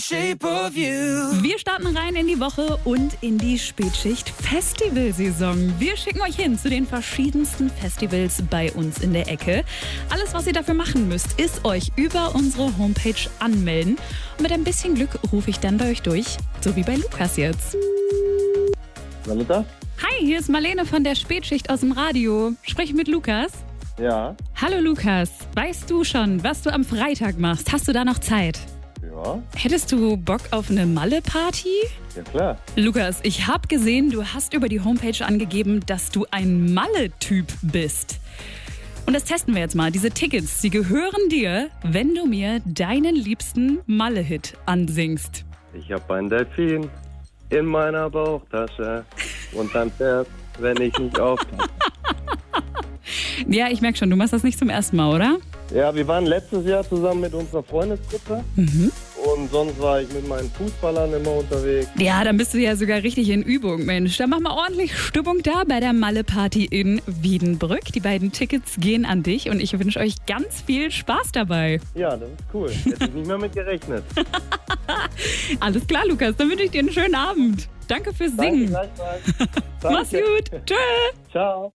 Shape of you. Wir starten rein in die Woche und in die Spätschicht Festivalsaison. Wir schicken euch hin zu den verschiedensten Festivals bei uns in der Ecke. Alles, was ihr dafür machen müsst, ist euch über unsere Homepage anmelden. Und mit ein bisschen Glück rufe ich dann bei euch durch, so wie bei Lukas jetzt. Salita? Hi, hier ist Marlene von der Spätschicht aus dem Radio. Sprich mit Lukas. Ja. Hallo Lukas, weißt du schon, was du am Freitag machst? Hast du da noch Zeit? Ja. Hättest du Bock auf eine Malle-Party? Ja, klar. Lukas, ich habe gesehen, du hast über die Homepage angegeben, dass du ein Malle-Typ bist. Und das testen wir jetzt mal. Diese Tickets, sie gehören dir, wenn du mir deinen liebsten Malle-Hit ansingst. Ich hab einen Delfin in meiner Bauchtasche und dann fährt, wenn ich nicht aufpasse. Ja, ich merke schon, du machst das nicht zum ersten Mal, oder? Ja, wir waren letztes Jahr zusammen mit unserer Freundesgruppe und sonst war ich mit meinen Fußballern immer unterwegs. Ja, dann bist du ja sogar richtig in Übung, Mensch. Dann mach mal ordentlich Stimmung da bei der Malle-Party in Wiedenbrück. Die beiden Tickets gehen an dich und ich wünsche euch ganz viel Spaß dabei. Ja, das ist cool. Hätte ich nicht mehr mit gerechnet. Alles klar, Lukas, dann wünsche ich dir einen schönen Abend. Danke fürs Singen. Danke, gleichfalls. Mach's Danke. gut. Tschö. Ciao.